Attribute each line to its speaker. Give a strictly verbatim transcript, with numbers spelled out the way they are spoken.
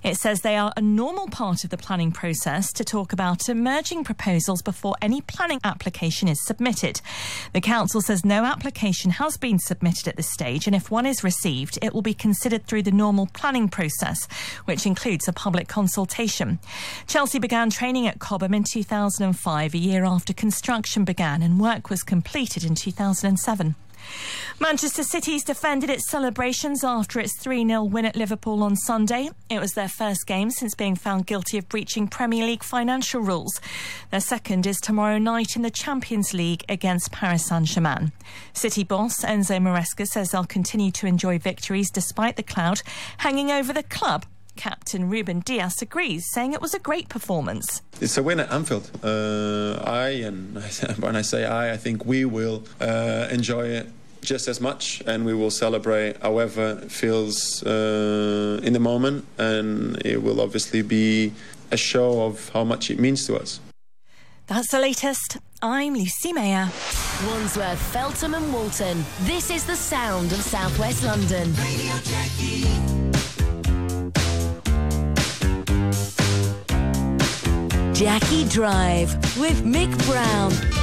Speaker 1: It says they are a normal part of the planning process to talk about emerging proposals before any planning application is submitted. The council says no application has been submitted at this stage, and if one is received, it will be considered through the normal planning process, which includes a public consultation. Chelsea began training at Cobham in two thousand five, a year after construction began, and work was completed in two thousand seven. Manchester City's defended its celebrations after its three nil win at Liverpool on Sunday. It was their first game since being found guilty of breaching Premier League financial rules. Their second is tomorrow night in the Champions League against Paris Saint-Germain. City boss Enzo Maresca says they'll continue to enjoy victories despite the cloud hanging over the club. Captain Ruben Dias agrees, saying it was a great performance.
Speaker 2: It's a win at Anfield. Uh, I, and when I say I, I think we will uh, enjoy it just as much, and we will celebrate however it feels uh, in the moment, and it will obviously be a show of how much it means to us.
Speaker 1: That's the latest. I'm Lucy Mayer.
Speaker 3: Wandsworth, Feltham and Walton. This is the sound of South West London. Radio Jackie. Jackie Drive with Mick Brown.